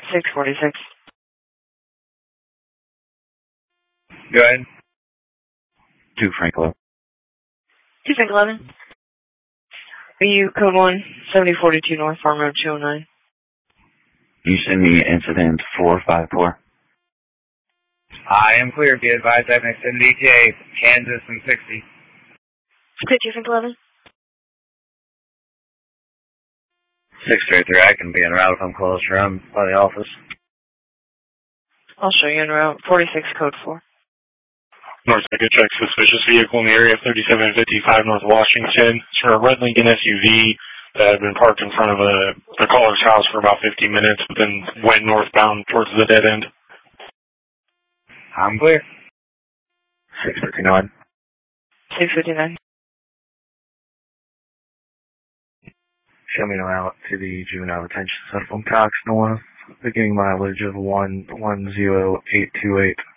646. Go ahead. 2 Franklin. 2 Frank 11. Are you code 1, 7042 North Farm Road 209? You send me incident 454. I am clear. Be advised I have an extended ETA, Kansas and 60. Okay, 2 Frank 11. 633, I can be en route if I'm close around by the office. I'll show you en route. 46 code 4. North Second check suspicious vehicle in the area of 3755 North Washington. It's for a red Lincoln SUV that had been parked in front of the caller's house for about 15 minutes, but then went northbound towards the dead end. I'm clear. 659. 659. Show me the route to the juvenile detention center from Cox North, beginning mileage of 110828.